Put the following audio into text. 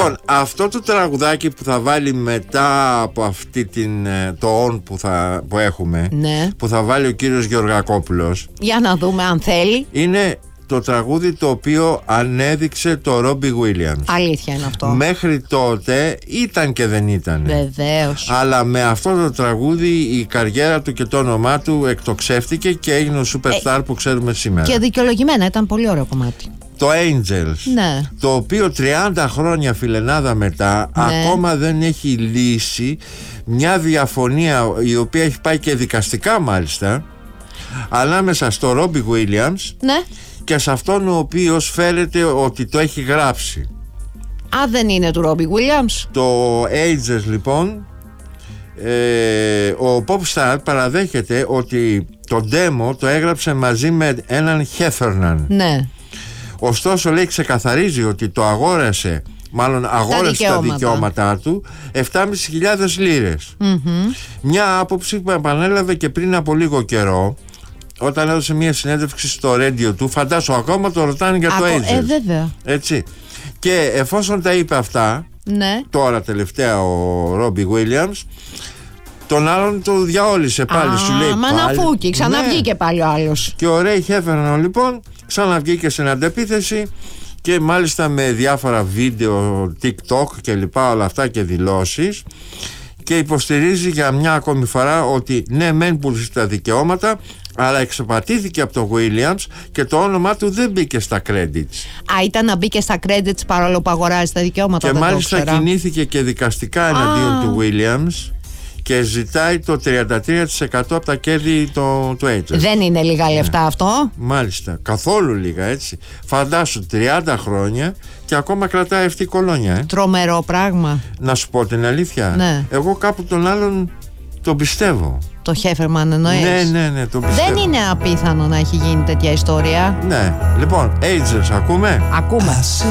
Λοιπόν, αυτό το τραγουδάκι που θα βάλει μετά από αυτή το on που έχουμε, ναι, που θα βάλει ο κύριος Γεωργακόπουλος, για να δούμε αν θέλει, είναι το τραγούδι το οποίο ανέδειξε το Ρόμπι Γουίλιαμς. Αλήθεια είναι αυτό. Μέχρι τότε ήταν και δεν ήταν. Βεβαίως. Αλλά με αυτό το τραγούδι η καριέρα του και το όνομά του εκτοξεύτηκε και έγινε ο superstar που ξέρουμε σήμερα. Και δικαιολογημένα, ήταν πολύ ωραίο κομμάτι. Το Angels, ναι, το οποίο 30 χρόνια φιλενάδα μετά, ναι, ακόμα δεν έχει λύσει μια διαφωνία η οποία έχει πάει και δικαστικά μάλιστα, ανάμεσα στο Ρόμπι Γουίλιαμς, ναι, και σε αυτόν ο οποίος φέρεται ότι το έχει γράψει. Α, δεν είναι του Ρόμπι Γουίλιαμς. Το Ages λοιπόν, ο Popstar παραδέχεται ότι το demo το έγραψε μαζί με έναν Heffernan. Ναι. Ωστόσο λέει, ξεκαθαρίζει ότι το αγόρασε, μάλλον αγόρασε τα δικαιώματά του 7.500 λίρες. Μια άποψη που επανέλαβε και πριν από λίγο καιρό, όταν έδωσε μια συνέντευξη στο radio του. Φαντάσου, ακόμα το ρωτάνε για το Ages. Βέβαια. Έτσι. Και εφόσον τα είπε αυτά, ναι, τώρα τελευταία ο Ρόμπι Γουίλιαμς, τον άλλον το διαόλυσε πάλι. Σου λέει μαναφούκι, ξαναβγήκε, ναι, πάλι ο άλλος. Και ο Ρέι Χέφερνον λοιπόν ξαναβγήκε στην αντεπίθεση και μάλιστα με διάφορα βίντεο, TikTok και λοιπά, όλα αυτά και δηλώσεις, και υποστηρίζει για μια ακόμη φορά ότι ναι, μεν πουλήσει τα δικαιώματα, αλλά εξαπατήθηκε από το Williams και το όνομά του δεν μπήκε στα credits. Α, ήταν να μπήκε στα credits παρόλο που αγοράζει τα δικαιώματα. Και μάλιστα κινήθηκε και δικαστικά εναντίον του Williams και ζητάει το 33% από τα κέρδη του Ages. Δεν είναι λίγα λεφτά αυτό. Μάλιστα, καθόλου λίγα, έτσι. Φαντάσου 30 χρόνια και ακόμα κρατάει αυτή η κολόνια. Τρομερό πράγμα. Να σου πω την αλήθεια, ναι, εγώ κάπου τον άλλον τον πιστεύω. Το Χέφερμαν εννοείς? Ναι, τον πιστεύω. Δεν είναι απίθανο να έχει γίνει τέτοια ιστορία. Ναι, λοιπόν, Ages ακούμε? Ακούμε.